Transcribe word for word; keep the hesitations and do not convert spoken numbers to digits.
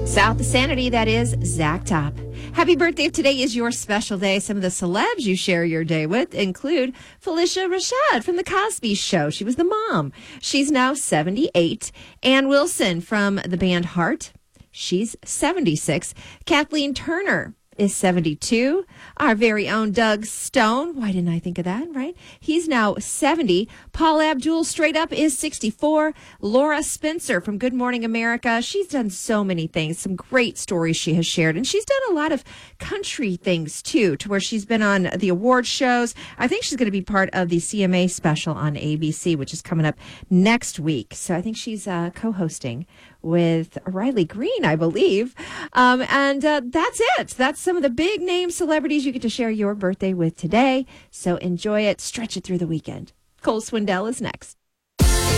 South of Sanity, that is Zach Top. Happy birthday. If today is your special day, some of the celebs you share your day with include Felicia Rashad from The Cosby Show. She was the mom. She's now seventy-eight. Ann Wilson from the band Heart. She's seventy-six. Kathleen Turner is seventy-two. Our very own Doug Stone. Why didn't I think of that, right? He's now seventy. Paul Abdul straight up is sixty-four. Laura Spencer from Good Morning America. She's done so many things, some great stories she has shared. And she's done a lot of country things, too, to where she's been on the award shows. I think she's going to be part of the C M A special on A B C, which is coming up next week. So I think she's uh, co-hosting with Riley Green, I believe. Um, and uh, that's it. That's some of the big name celebrities you get to share your birthday with today. So enjoy it. Stretch it through the weekend. Cole Swindell is next.